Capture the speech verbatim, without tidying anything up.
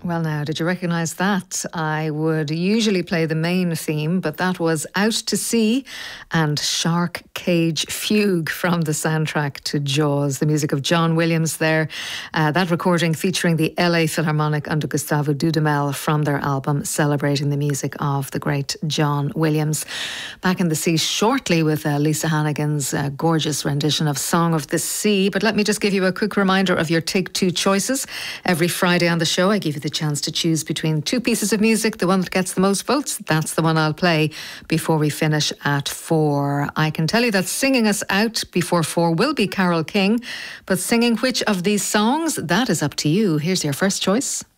Well, now, did you recognise that? I would usually play the main theme, but that was Out to Sea and Shark Cage Fugue from the soundtrack to Jaws. The music of John Williams there. Uh, that recording featuring the L A Philharmonic under Gustavo Dudamel from their album celebrating the music of the great John Williams. Back in the sea shortly with uh, Lisa Hannigan's uh, gorgeous rendition of Song of the Sea. But let me just give you a quick reminder of your Take Two choices. Every Friday on the show, I give you the chance to choose between two pieces of music. The one that gets the most votes, that's the one I'll play before we finish at four. I can tell you that singing us out before four will be Carole King, but singing which of these songs, that is up to you. Here's your first choice.